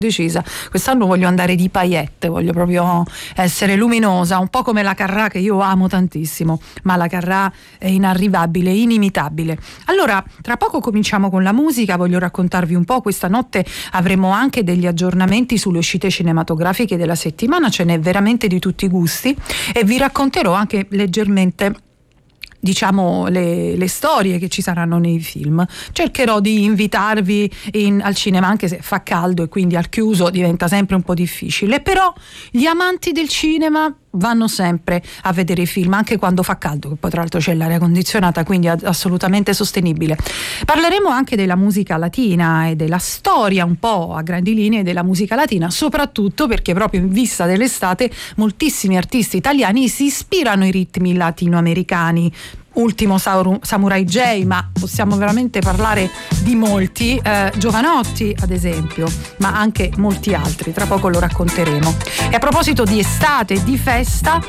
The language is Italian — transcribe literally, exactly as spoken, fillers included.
decisa, quest'anno voglio andare di paillette, voglio proprio essere luminosa, un po' come la Carrà, che io amo tantissimo, ma la Carrà è inarrivabile, inimitabile. Allora, tra poco cominciamo con la musica, voglio raccontarvi un po', questa notte avremo anche degli aggiornamenti sulle uscite cinematografiche della settimana, ce n'è veramente di tutti i gusti, e vi racconterò anche leggermente, diciamo, le, le storie che ci saranno nei film. Cercherò di invitarvi in, al cinema, anche se fa caldo e quindi al chiuso diventa sempre un po' difficile, però gli amanti del cinema vanno sempre a vedere i film anche quando fa caldo, che poi tra l'altro c'è l'aria condizionata, quindi è assolutamente sostenibile. Parleremo anche della musica latina e della storia un po' a grandi linee della musica latina, soprattutto perché proprio in vista dell'estate moltissimi artisti italiani si ispirano ai ritmi latinoamericani. Ultimo Samurai J, ma possiamo veramente parlare di molti, eh, Giovanotti ad esempio, ma anche molti altri, tra poco lo racconteremo. E a proposito di estate e di festa,